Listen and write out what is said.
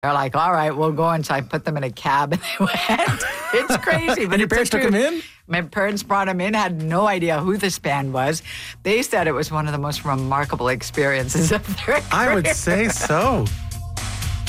They're like, all right, we'll go. And so I put them in a cab and they went. It's crazy. But And your parents took them in? My parents brought them in, had no idea who this band was. They said it was one of the most remarkable experiences of their career. I would say so.